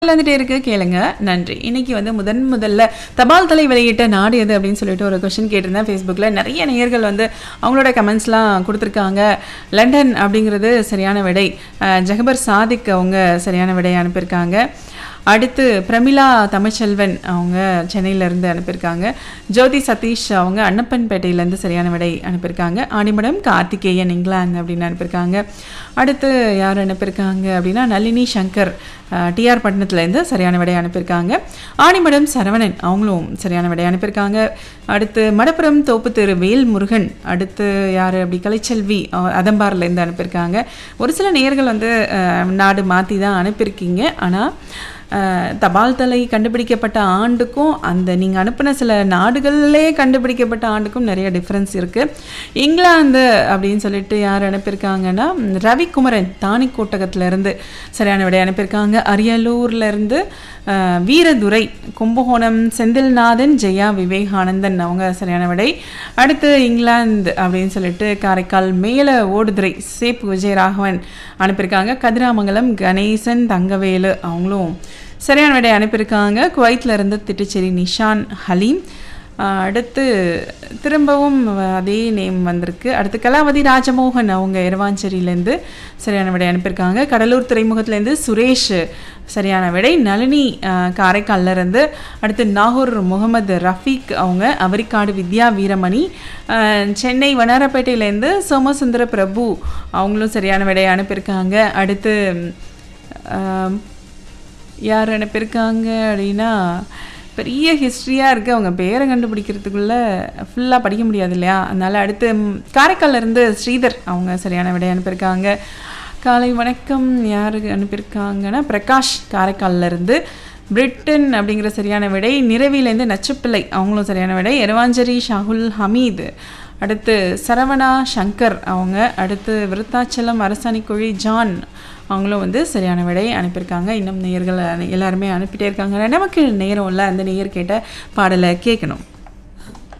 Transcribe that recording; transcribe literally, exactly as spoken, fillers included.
வந்துட்டே இருக்கு கேளுங்க. நன்றி. இன்னைக்கு வந்து முதன் முதல்ல தபால் தலை வெளியிட்ட நாடு எது அப்படின்னு சொல்லிட்டு ஒரு கொஸ்டின் கேட்டிருந்தேன் ஃபேஸ்புக்கில். நிறைய நேயர்கள் வந்து அவங்களோட கமெண்ட்ஸ்லாம் கொடுத்துருக்காங்க. லண்டன் அப்படிங்கிறது சரியான விடை. அஹ் ஜகபர் சாதிக் அவங்க சரியான விடை அனுப்பியிருக்காங்க. அடுத்து பிரமிளா தமிழ்ச்செல்வன் அவங்க சென்னையிலேருந்து அனுப்பியிருக்காங்க. ஜோதி சதீஷ் அவங்க அன்னப்பன்பேட்டையிலேருந்து சரியான விடை அனுப்பியிருக்காங்க. ஆணிமடம் கார்த்திகேயன் இங்கிலாந்து அப்படின்னு அனுப்பியிருக்காங்க. அடுத்து யார் அனுப்பியிருக்காங்க அப்படின்னா நளினி சங்கர் டிஆர் பட்டணத்துலேருந்து சரியான விடை அனுப்பியிருக்காங்க. ஆணிமடம் சரவணன் அவங்களும் சரியான விடை அனுப்பியிருக்காங்க. அடுத்து மடப்புரம் தோப்பு தெரு வேல் முருகன். அடுத்து யார் அப்படி கலைச்செல்வி அதம்பார்லேருந்து அனுப்பியிருக்காங்க. ஒரு சில நேயர்கள் வந்து நாடு மாற்றி தான் அனுப்பியிருக்கீங்க. ஆனால் தபால் தலை கண்டுபிடிக்கப்பட்ட ஆண்டுக்கும் அந்த நீங்கள் அனுப்பின சில நாடுகளிலே கண்டுபிடிக்கப்பட்ட ஆண்டுக்கும் நிறைய டிஃப்ரென்ஸ் இருக்குது. இங்கிலாந்து அப்படின்னு சொல்லிட்டு யார் அனுப்பியிருக்காங்கன்னா ரவிக்குமரன் தானிக்கோட்டகத்திலேருந்து சரியான விடை அனுப்பியிருக்காங்க. அரியலூர்லேருந்து வீரதுரை, கும்பகோணம் செந்தில்நாதன், ஜெயா விவேகானந்தன் அவங்க சரியான விடை. அடுத்து இங்கிலாந்து அப்படின்னு சொல்லிட்டு காரைக்கால் மேல ஓடுதுறை சேப்பு விஜயராகவன் அனுப்பியிருக்காங்க. கதிராமங்கலம் கணேசன் தங்கவேலு அவங்களும் சரியான விடை அனுப்பியிருக்காங்க. குவைத்தில் இருந்து திட்டுச்சேரி நிஷான் ஹலீம். அடுத்து திரும்பவும் அதே நேம் வந்திருக்கு. அடுத்து கலாவதி ராஜமோகன் அவங்க இரவாஞ்சேரியிலேருந்து சரியான விடை அனுப்பியிருக்காங்க. கடலூர் துறைமுகத்துலேருந்து சுரேஷ் சரியான விடை. நளினி காரைக்காலில் இருந்து. அடுத்து நாகூர் முகமது ரஃபீக் அவங்க அவரிக்காடு வித்யா வீரமணி. சென்னை வண்ணாரப்பேட்டையிலேருந்து சோமசுந்தர பிரபு அவங்களும் சரியான விடை அனுப்பியிருக்காங்க. அடுத்து யார் அனுப்பியிருக்காங்க அப்படின்னா பெரிய ஹிஸ்ட்ரியாக இருக்குது. அவங்க பேரை கண்டுபிடிக்கிறதுக்குள்ளே ஃபுல்லாக படிக்க முடியாது இல்லையா? அதனால் அடுத்து காரைக்காலிலேருந்து ஸ்ரீதர் அவங்க சரியான விடை அனுப்பியிருக்காங்க. காலை வணக்கம் யாருக்கு அனுப்பியிருக்காங்கன்னா பிரகாஷ் காரைக்காலிலேருந்து. பிரிட்டன் அப்படிங்கிற சரியான விடை. நிறவிலேருந்து நச்சுப்பிள்ளை அவங்களும் சரியான விடை. எரவாஞ்சேரி ஷாகுல் ஹமீது. அடுத்து சரவணா சங்கர் அவங்க. அடுத்து விருத்தாச்சலம் அரசாணிக்குழி ஜான் அவங்களும் வந்து சரியான விடை அனுப்பியிருக்காங்க. இன்னும் நேயர்கள் எல்லாருமே அனுப்பிட்டே இருக்காங்க. நமக்கு நேரம் இல்லை, அந்த நேயர் கேட்ட பாடலை கேட்கணும்.